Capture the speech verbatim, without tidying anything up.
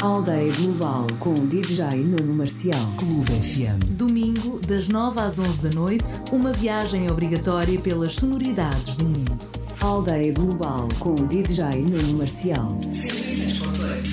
Aldeia Global com o D J Nuno Marcial. Clube F M. Domingo, das nove às onze da noite, uma viagem obrigatória pelas sonoridades do mundo. Aldeia Global com o D J Nuno Marcial. cento e seis ponto oito